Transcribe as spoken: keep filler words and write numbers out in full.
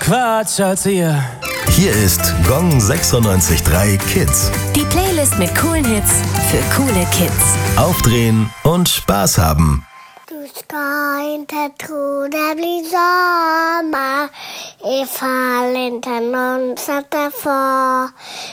Quatsch als ihr. Hier ist Gong sechsundneunzig Komma drei Kids. Die Playlist mit coolen Hits für coole Kids. Aufdrehen und Spaß haben. Du ska inte tro det blir sommar ifall inte någon sätter far.